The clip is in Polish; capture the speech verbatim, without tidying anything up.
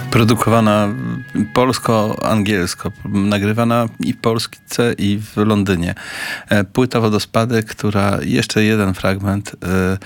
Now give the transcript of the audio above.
Produkowana polsko-angielsko, nagrywana i w Polsce, i w Londynie. Płyta Wodospadek, która, jeszcze jeden fragment,